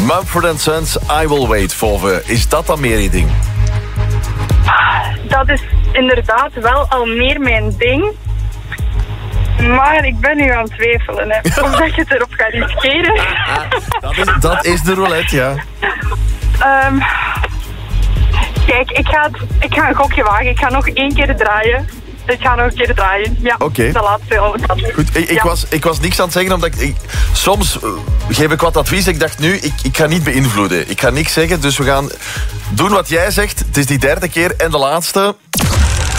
Mumford & Sons, I Will Wait for. Is dat dan meer je ding? Dat is inderdaad wel al meer mijn ding. Maar ik ben nu aan het twijfelen, hè. Omdat je het erop gaat riskeren. Dat is de roulette, ja. Kijk, ik ga een gokje wagen. Ik ga nog 1 keer draaien. Ja, Oké. De laatste al. Goed, ik was niks aan het zeggen, omdat soms geef ik wat advies. Ik dacht nu, ik ga niet beïnvloeden. Ik ga niks zeggen, dus we gaan doen wat jij zegt. Het is die 3e keer en de laatste.